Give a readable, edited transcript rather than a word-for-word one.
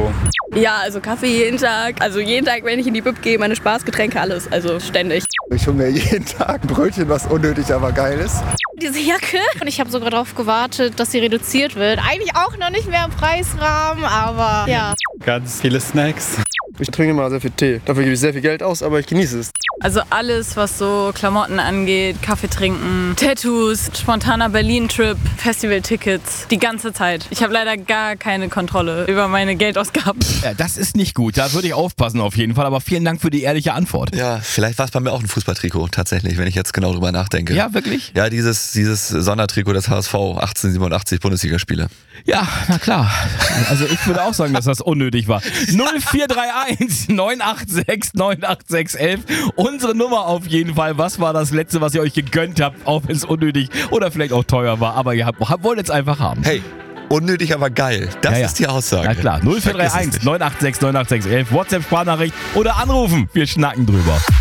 so? Ja, also Kaffee jeden Tag. Also jeden Tag, wenn ich in die Bib gehe, meine Spaßgetränke, alles. Also ständig. Ich hole mir jeden Tag ein Brötchen, was unnötig, aber geil ist. Diese Jacke. Und ich habe sogar darauf gewartet, dass sie reduziert wird. Eigentlich auch noch nicht mehr im Preisrahmen, aber ja. Ganz viele Snacks. Ich trinke immer sehr viel Tee. Dafür gebe ich sehr viel Geld aus, aber ich genieße es. Also alles, was so Klamotten angeht, Kaffee trinken, Tattoos, spontaner Berlin-Trip, Festival-Tickets, die ganze Zeit. Ich habe leider gar keine Kontrolle über meine Geldausgaben. Ja, das ist nicht gut, da würde ich aufpassen auf jeden Fall, aber vielen Dank für die ehrliche Antwort. Ja, vielleicht war es bei mir auch ein Fußballtrikot tatsächlich, wenn ich jetzt genau drüber nachdenke. Ja, wirklich? Ja, dieses Sondertrikot des HSV, 1887 Bundesligaspiele. Ja, na klar. Also ich würde auch sagen, dass das unnötig war. 0431 986 98611. Unsere Nummer auf jeden Fall. Was war das Letzte, was ihr euch gegönnt habt, auch wenn es unnötig oder vielleicht auch teuer war, aber ihr wollt es einfach haben. Hey, unnötig, aber geil. Das ist die Aussage. Na klar, 0431 986 98611. WhatsApp-Sprachnachricht oder anrufen. Wir schnacken drüber.